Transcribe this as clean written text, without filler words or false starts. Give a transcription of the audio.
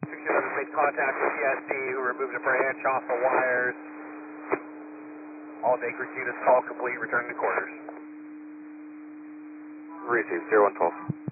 611 made contact with PSD, who removed a branch off the wires. All Bakery units call complete, returning to quarters. Received 0112.